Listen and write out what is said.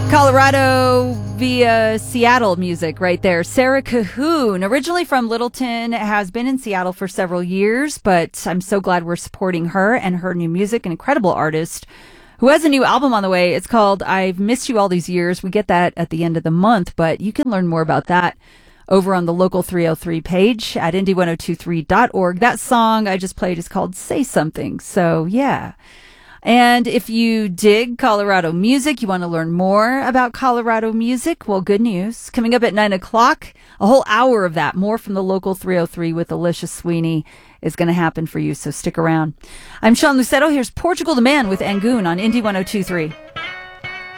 Colorado via Seattle music right there. Sarah Cahoon, originally from Littleton, has been in Seattle for several years, but I'm so glad we're supporting her and her new music. An incredible artist who has a new album on the way. It's called I've Missed You All These Years. We get that at the end of the month, but you can learn more about that over on the Local 303 page at indy1023.org. That song I just played is called Say Something. So, yeah. And if you dig Colorado music, you want to learn more about Colorado music, well, good news. Coming up at 9 o'clock, a whole hour of that, more from the Local 303 with Alicia Sweeney is going to happen for you, so stick around. I'm Sean Lucetto. Here's Portugal the Man with Angoon on Indy 1023.